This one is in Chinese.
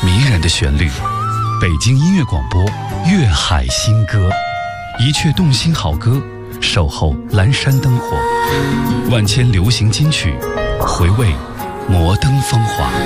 迷人的旋律，北京音乐广播粤海新歌，一阙动心好歌，守候阑珊灯火，万千流行金曲，回味摩登风华。